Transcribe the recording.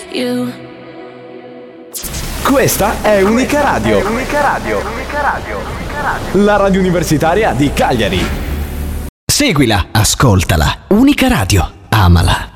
you. Questa è Unica Radio. La radio universitaria di Cagliari. Seguila, ascoltala. Unica Radio. Amala.